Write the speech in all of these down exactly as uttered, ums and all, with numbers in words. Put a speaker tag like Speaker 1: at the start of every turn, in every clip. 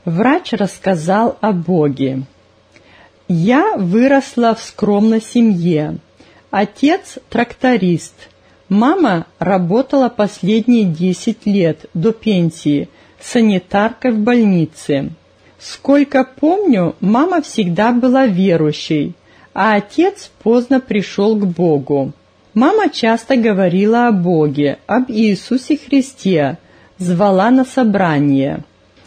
Speaker 1: Врач рассказал о Боге. Я выросла в скромной семье. Отец – тракторист. Мама работала последние десять лет до пенсии санитаркой в больнице. Сколько помню, мама всегда была верующей, а отец поздно пришел к Богу. Мама часто говорила о Боге, об Иисусе Христе, звала на собрание.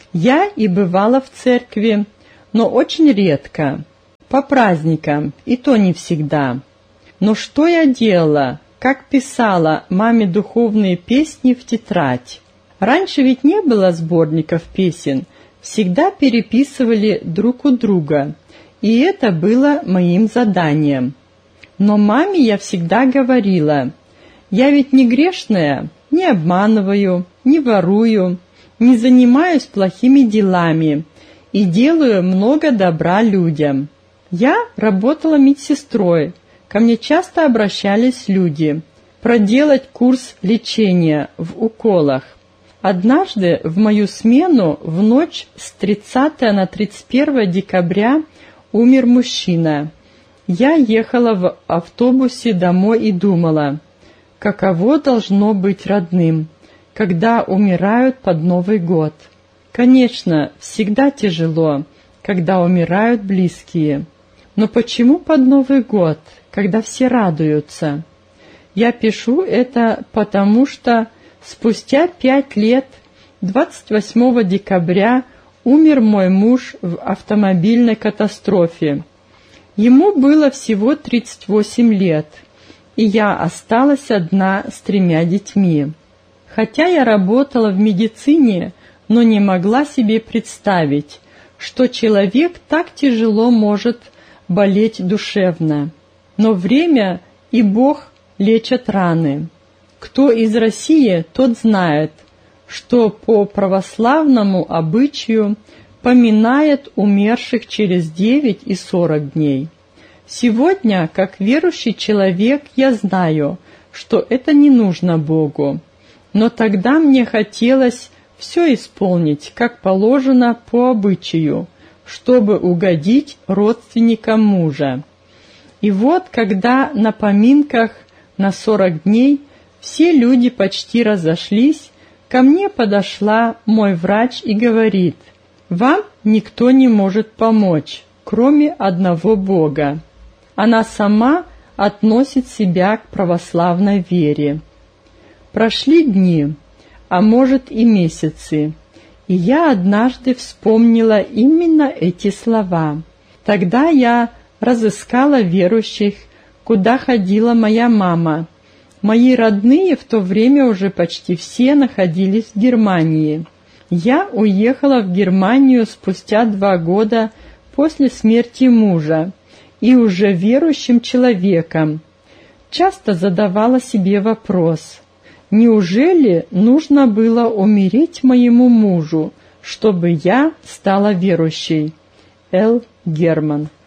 Speaker 1: Я и бывала в церкви, но очень редко, по праздникам, и то не всегда. Но что я делала, как писала маме духовные песни в тетрадь? Раньше ведь не было сборников песен, всегда переписывали друг у друга, и это было моим заданием. Но маме я всегда говорила: я ведь не грешная, не обманываю, не ворую, не занимаюсь плохими делами и делаю много добра людям. Я работала медсестрой, ко мне часто обращались люди проделать курс лечения в уколах. Однажды в мою смену в ночь с тридцатого на тридцать первое декабря умер мужчина. Я ехала в автобусе домой и думала, каково должно быть родным, когда умирают под Новый год. Конечно, всегда тяжело, когда умирают близкие. Но почему под Новый год, когда все радуются? Я пишу это потому, что спустя пять лет, двадцать восьмого декабря, умер мой муж в автомобильной катастрофе. Ему было всего тридцать восемь лет, и я осталась одна с тремя детьми. Хотя я работала в медицине, но не могла себе представить, что человек так тяжело может болеть душевно. Но время и Бог лечат раны. Кто из России, тот знает, что по православному обычаю поминает умерших через девять и сорок дней. Сегодня, как верующий человек, я знаю, что это не нужно Богу. Но тогда мне хотелось все исполнить, как положено по обычаю, чтобы угодить родственникам мужа. И вот, когда на поминках на сорок дней все люди почти разошлись, ко мне подошла мой врач и говорит: «Вам никто не может помочь, кроме одного Бога». Она сама относит себя к православной вере. Прошли дни, а может и месяцы, и я однажды вспомнила именно эти слова. Тогда я разыскала верующих, куда ходила моя мама. Мои родные в то время уже почти все находились в Германии. Я уехала в Германию спустя два года после смерти мужа и уже верующим человеком. Часто задавала себе вопрос: неужели нужно было умереть моему мужу, чтобы я стала верующей? Л. Герман.